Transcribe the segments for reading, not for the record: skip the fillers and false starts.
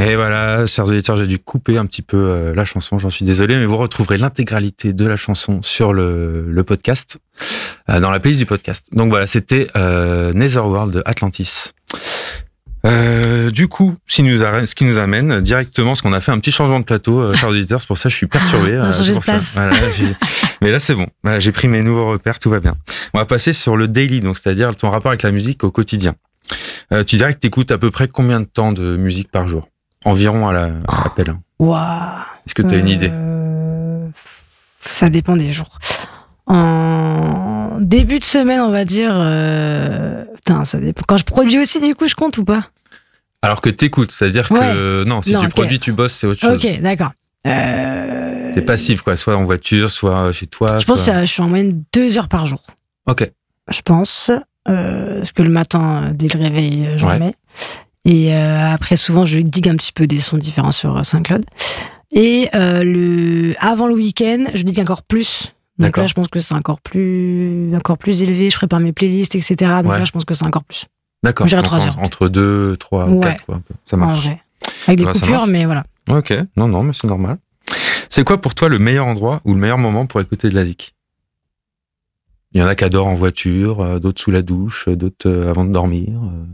Et voilà, chers auditeurs, j'ai dû couper un petit peu la chanson, j'en suis désolé, mais vous retrouverez l'intégralité de la chanson sur le podcast, dans la playlist du podcast. Donc voilà, c'était Netherworld de Atlantis. Du coup, ce qui nous amène directement, parce qu'on a fait un petit changement de plateau, chers auditeurs, c'est pour ça que je suis perturbé. On a changé de place. Voilà, mais là, c'est bon. Voilà, j'ai pris mes nouveaux repères, tout va bien. On va passer sur le daily, donc c'est-à-dire ton rapport avec la musique au quotidien. Tu dirais que tu écoutes à peu près combien de temps de musique par jour? Environ à l'appel. Waouh. Est-ce que tu as une idée? Ça dépend des jours. En début de semaine, on va dire... ça dépend. Quand je produis aussi, du coup, je compte ou pas? Alors que t'écoutes, c'est-à-dire que... Non, si tu produis, tu bosses, c'est autre chose. Ok, d'accord. T'es passif, quoi. Soit en voiture, soit chez toi. Je pense que je suis en moyenne 2 heures par jour. Ok. Je pense. Parce que le matin, dès le réveil, j'en mets. Et après, souvent, je digue un petit peu des sons différents sur SoundCloud. Et avant le week-end, je digue encore plus. Donc D'accord. là, je pense que c'est encore plus élevé. Je prépare mes playlists, etc. Donc là, je pense que c'est encore plus. D'accord. J'irai 3 heures. Entre 2, 3 ou 4, quoi. Ça marche. En vrai. Avec des coupures, mais voilà. Ok. Non, mais c'est normal. C'est quoi pour toi le meilleur endroit ou le meilleur moment pour écouter de la zik? Il y en a qui adorent en voiture, d'autres sous la douche, d'autres avant de dormir.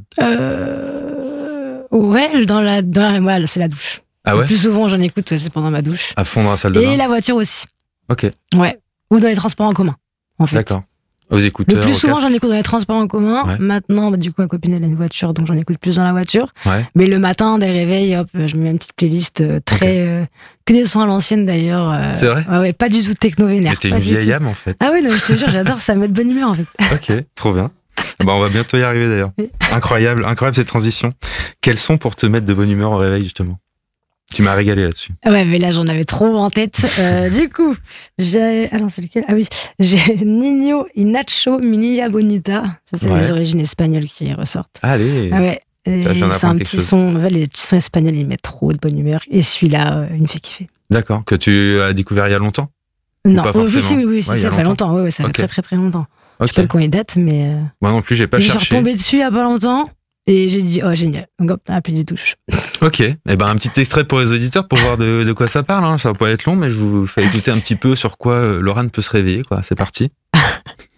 Ouais, c'est la douche. Ah ouais? Le plus souvent, j'en écoute, c'est pendant ma douche. À fond dans la salle de bain. Et la voiture aussi. Ok. Ouais. Ou dans les transports en commun, en fait. D'accord. Aux écouteurs. Le plus souvent, casque. j'en écoute dans les transports en commun. Ouais. Maintenant, du coup, ma copine, elle a une voiture, donc j'en écoute plus dans la voiture. Ouais. Mais le matin, dès le réveil, hop, je me mets une petite playlist très. Que des sons à l'ancienne d'ailleurs. C'est vrai? Ouais, pas du tout techno vénère. Mais t'es une vieille âme en fait. Ah ouais, non, je te jure, j'adore, ça met de bonne humeur en fait. Ok, trop bien. On va bientôt y arriver d'ailleurs. Incroyable cette transition. Quels sont pour te mettre de bonne humeur au réveil justement? Tu m'as régalé là-dessus. Ouais, mais là j'en avais trop en tête. Du coup, j'ai... Ah non, c'est lequel? Ah oui, j'ai Niño y Nacho Minilla Bonita. Ça, c'est les origines espagnoles qui ressortent. Allez. Ah ouais. C'est un petit son. En fait, les petits sons espagnols, ils mettent trop de bonne humeur. Et celui-là, il me fait kiffer. D'accord. Que tu as découvert il y a longtemps? Non, pas forcément. oui, ça fait longtemps. Oui, ça fait très très très longtemps. Je sais pas de quand il date, mais. Moi non plus, j'ai pas cherché. Je suis retombée dessus il y a pas longtemps. Et j'ai dit, oh génial, donc hop, un plaisir touche. Ok, un petit extrait pour les auditeurs pour voir de quoi ça parle. Ça va pas être long, mais je vous fais écouter un petit peu sur quoi Laurent peut se réveiller. C'est parti.